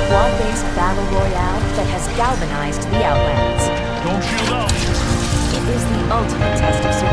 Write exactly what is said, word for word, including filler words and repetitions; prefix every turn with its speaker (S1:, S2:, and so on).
S1: squad-based battle royale that has galvanized the Outlands.
S2: Don't shield out!
S1: It is the ultimate test of